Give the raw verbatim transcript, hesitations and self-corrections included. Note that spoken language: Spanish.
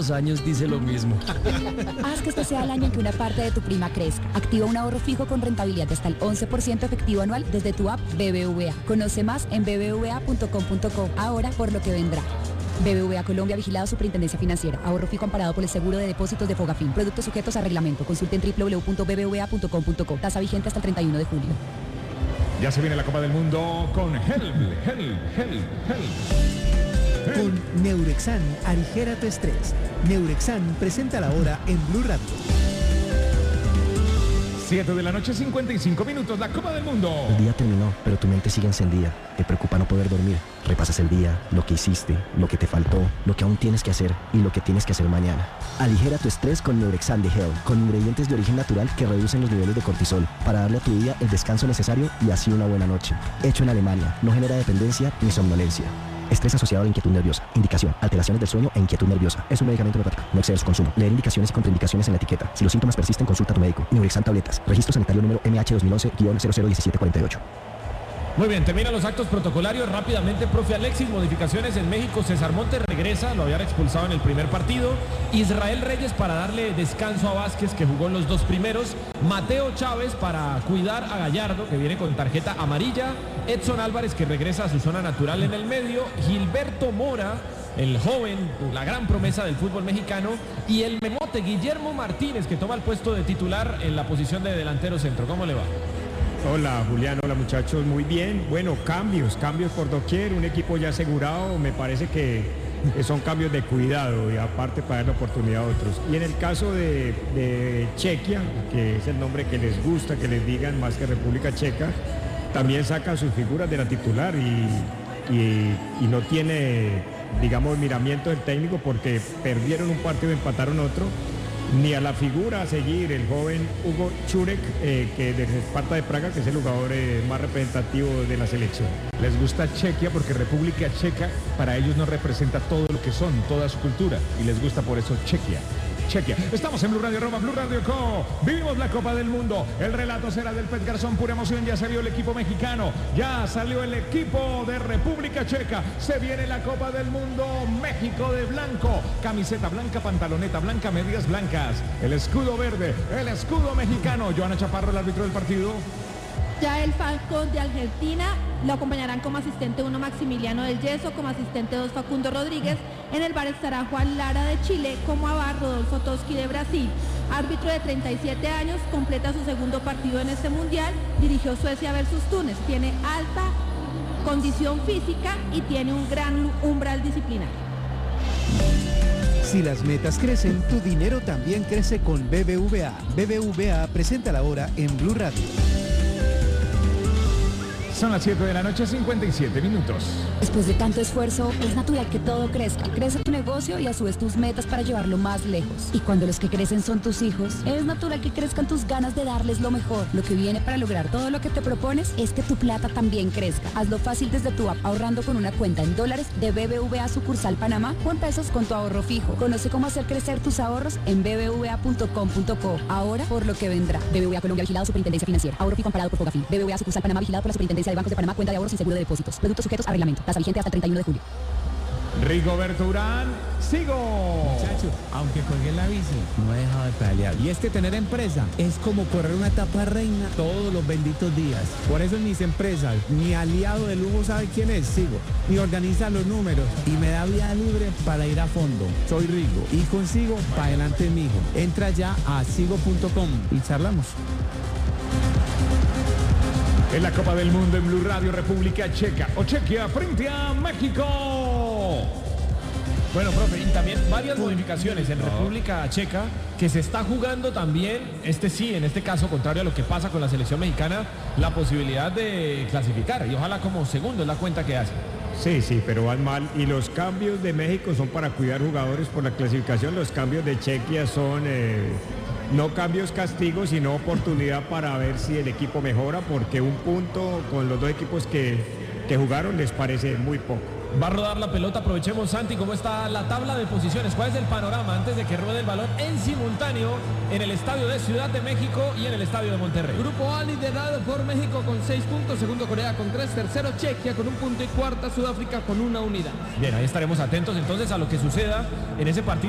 los años dice lo mismo. Haz que este sea el año en que una parte de tu prima crezca. Activa un ahorro fijo con rentabilidad de hasta el once por ciento efectivo anual desde tu app B B V A. Conoce más en b b v a punto com punto co. Ahora por lo que vendrá. B B V A Colombia, vigilado Superintendencia Financiera. Ahorro fijo amparado por el seguro de depósitos de Fogafín. Productos sujetos a reglamento. Consulte en w w w punto b b v a punto com punto co. Tasa vigente hasta el treinta y uno de julio. Ya se viene la Copa del Mundo con Helm, Helm, Helm, Helm. Con Neurexan, aligera tu estrés. Neurexan presenta la hora en Blue Radio. siete de la noche, cincuenta y cinco minutos, la Copa del Mundo. El día terminó, pero tu mente sigue encendida. Te preocupa no poder dormir. Repasas el día, lo que hiciste, lo que te faltó, lo que aún tienes que hacer y lo que tienes que hacer mañana. Aligera tu estrés con Neurexan de Helm, con ingredientes de origen natural que reducen los niveles de cortisol para darle a tu día el descanso necesario y así una buena noche. Hecho en Alemania, no genera dependencia ni somnolencia. Estrés asociado a la inquietud nerviosa. Indicación: alteraciones del sueño e inquietud nerviosa. Es un medicamento homeopático. No exceder su consumo. Leer indicaciones y contraindicaciones en la etiqueta. Si los síntomas persisten, consulta a tu médico. Neurexan tabletas. Registro sanitario número M H dos mil once guion cero cero diecisiete cuarenta y ocho. Muy bien, terminan los actos protocolarios rápidamente. Profe Alexis, modificaciones en México. César Montes regresa, lo habían expulsado en el primer partido. Israel Reyes para darle descanso a Vázquez, que jugó en los dos primeros. Mateo Chávez para cuidar a Gallardo, que viene con tarjeta amarilla. Edson Álvarez, que regresa a su zona natural en el medio. Gilberto Mora, el joven, la gran promesa del fútbol mexicano. Y el memote Guillermo Martínez, que toma el puesto de titular en la posición de delantero centro. ¿Cómo le va? Hola Julián, hola muchachos, muy bien. Bueno, cambios, cambios por doquier, un equipo ya asegurado, me parece que son cambios de cuidado y aparte para dar la oportunidad a otros. Y en el caso de, de Chequia, que es el nombre que les gusta, que les digan más que República Checa, también sacan sus figuras de la titular y, y, y no tiene, digamos, miramiento del técnico porque perdieron un partido y empataron otro. Ni a la figura a seguir el joven Hugo Churek, eh, que de Esparta de Praga, que es el jugador eh, más representativo de la selección. Les gusta Chequia porque República Checa para ellos no representa todo lo que son, toda su cultura, y les gusta por eso Chequia. Chequia. Estamos en Blue Radio, Roma, Blue Radio Co. Vivimos la Copa del Mundo. El relato será del Pet Garzón, pura emoción. Ya salió el equipo mexicano, ya salió el equipo de República Checa. Se viene la Copa del Mundo. México de blanco, camiseta blanca, pantaloneta blanca, medias blancas, el escudo verde, el escudo mexicano. Joana Chaparro, el árbitro del partido. Ya el Falcón de Argentina lo acompañarán como asistente uno Maximiliano del Yeso, como asistente dos Facundo Rodríguez. En el bar estará Juan Lara de Chile, como a bar Rodolfo Toski de Brasil. Árbitro de treinta y siete años, completa su segundo partido en este mundial, dirigió Suecia versus Túnez, tiene alta condición física y tiene un gran umbral disciplinario. Si las metas crecen, tu dinero también crece con B B V A. B B V A presenta la hora en Blue Radio. Son las siete de la noche, cincuenta y siete minutos. Después de tanto esfuerzo, es natural que todo crezca. Crece tu negocio y a su vez tus metas para llevarlo más lejos. Y cuando los que crecen son tus hijos, es natural que crezcan tus ganas de darles lo mejor. Lo que viene para lograr todo lo que te propones es que tu plata también crezca. Hazlo fácil desde tu app, ahorrando con una cuenta en dólares de B B V A sucursal Panamá o en pesos con tu ahorro fijo. Conoce cómo hacer crecer tus ahorros en b b v a punto com punto co. Ahora por lo que vendrá. B B V A Colombia, vigilado Superintendencia Financiera. Ahorro fijo amparado por Fogafín. B B V A sucursal Panamá, vigilado por la Superintendencia de Bancos de Panamá, cuenta de ahorros y seguro de depósitos. Productos sujetos a reglamento. Tasa vigente hasta el treinta y uno de julio. Rigoberto Urán, sigo. Muchacho, aunque colgué la bici, no he dejado de pedalear. Y es que tener empresa es como correr una etapa reina todos los benditos días. Por eso en mis empresas, mi aliado de lujo sabe quién es, Sigo. Y organiza los números y me da vía libre para ir a fondo. Soy Rigo y consigo para adelante mijo. Entra ya a sigo punto com y charlamos. En la Copa del Mundo en Blue Radio, República Checa o Chequia frente a México. Bueno, profe, y también varias modificaciones en República Checa, que se está jugando también, este sí, en este caso, contrario a lo que pasa con la selección mexicana, la posibilidad de clasificar, y ojalá como segundo es la cuenta que hace. Sí, sí, pero van mal. Y los cambios de México son para cuidar jugadores por la clasificación. Los cambios de Chequia son eh, no cambios castigos, sino oportunidad para ver si el equipo mejora, porque un punto con los dos equipos que, que jugaron les parece muy poco. Va a rodar la pelota, aprovechemos, Santi, cómo está la tabla de posiciones, cuál es el panorama antes de que ruede el balón en simultáneo en el estadio de Ciudad de México y en el estadio de Monterrey. Grupo A liderado por México con seis puntos, segundo Corea con tres, tercero Chequia con un punto y cuarta Sudáfrica con una unidad. Bien, ahí estaremos atentos entonces a lo que suceda en ese partido.